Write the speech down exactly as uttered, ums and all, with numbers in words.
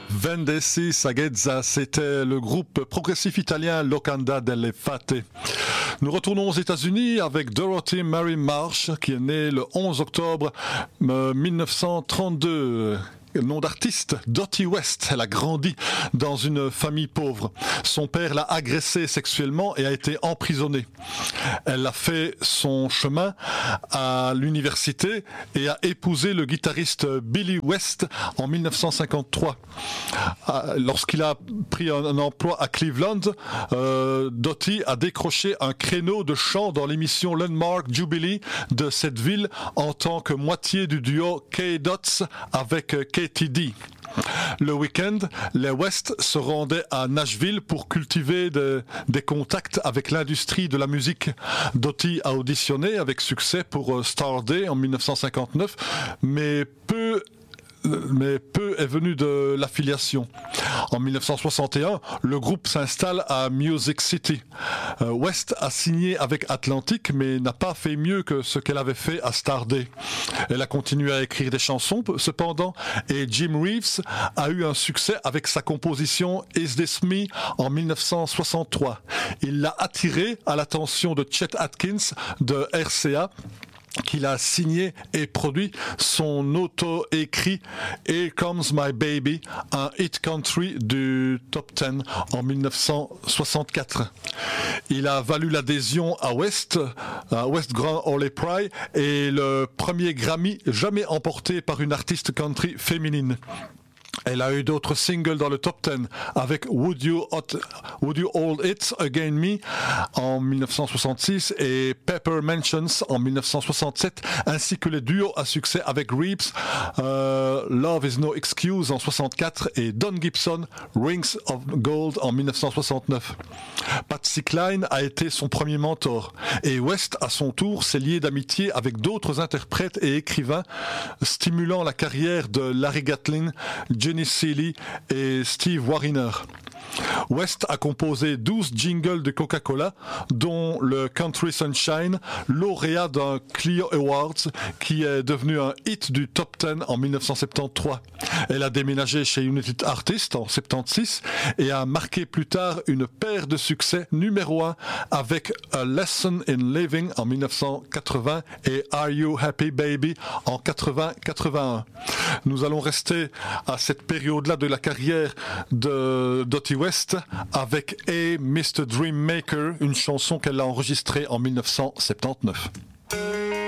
Vendesi Saghezza, c'était le groupe progressif italien Locanda delle Fate. Nous retournons aux États-Unis avec Dorothy Mary Marsh, qui est née le onze octobre mille neuf cent trente-deux. Nom d'artiste, Dottie West. Elle a grandi dans une famille pauvre. Son père l'a agressée sexuellement et a été emprisonné. Elle a fait son chemin à l'université et a épousé le guitariste Billy West en mille neuf cent cinquante-trois. Lorsqu'il a pris un emploi à Cleveland, euh, Dottie a décroché un créneau de chant dans l'émission Landmark Jubilee de cette ville en tant que moitié du duo K-Dots avec Katie D. Le week-end, les West se rendaient à Nashville pour cultiver de, des contacts avec l'industrie de la musique. Dottie a auditionné avec succès pour Star Day en mille neuf cent cinquante-neuf, mais peu mais peu est venu de l'affiliation. En mille neuf cent soixante et un, le groupe s'installe à Music City. Euh, West a signé avec Atlantic, mais n'a pas fait mieux que ce qu'elle avait fait à Star Day. Elle a continué à écrire des chansons, cependant, et Jim Reeves a eu un succès avec sa composition Is This Me en mille neuf cent soixante-trois. Il l'a attiré à l'attention de Chet Atkins de R C A, qu'il a signé et produit son auto-écrit Here Comes My Baby, un hit country du top dix en mille neuf cent soixante-quatre. Il a valu l'adhésion à West, à West Grand Ole Prix, et le premier Grammy jamais emporté par une artiste country féminine. Elle a eu d'autres singles dans le top dix avec Would You, Hot, Would You Hold It Again Me en mille neuf cent soixante-six et Pepper Mansions en mille neuf cent soixante-sept, ainsi que les duos à succès avec Reeves, euh, Love Is No Excuse en soixante-quatre et Don Gibson, Rings of Gold en mille neuf cent soixante-neuf. Patsy Cline a été son premier mentor et West à son tour s'est lié d'amitié avec d'autres interprètes et écrivains, stimulant la carrière de Larry Gatlin, Jenny Seeley et Steve Wariner. West a composé douze jingles de Coca-Cola, dont le Country Sunshine, lauréat d'un Clio Awards, qui est devenu un hit du top dix en mille neuf cent soixante-treize. Elle a déménagé chez United Artists en soixante-seize et a marqué plus tard une paire de succès numéro un avec A Lesson in Living en mille neuf cent quatre-vingts et Are You Happy Baby en quatre-vingts quatre-vingt-un. Nous allons rester à cette période-là de la carrière de Dottie West avec Hey mister Dreammaker, une chanson qu'elle a enregistrée en mille neuf cent soixante-dix-neuf.